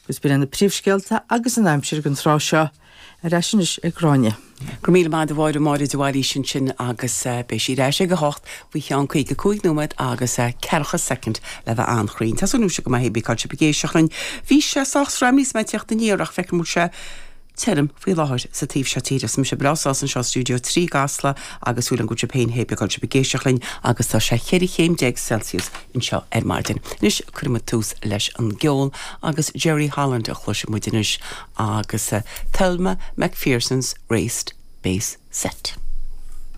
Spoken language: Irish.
gus bí na príomhscéalta agus an aimsir gon rá seo a reisis ag Gráine. Gomíle má do bháid máid dohhaí sin agus be sí réis go hocht bhí chean chuig go cúig nóid agus cecha second le bheith anchrín. Táúnú se go mai hébíáil se begéisiochlein. Bhí sé sás ramís me teocht na níorach feic mú se Term fí láthir sa tíobh se tíras mu se brasá an seo stúdio 3 gasla agus bhúil an go Japan hébíáil se begéisiochlein agus tá sé chéirichéim 10 Celsius in seo Martin. Nis chuma tús leis an geol agus Jerry Holland a chluise mu dinis agus Thelma McPherson's Raced Bass Set.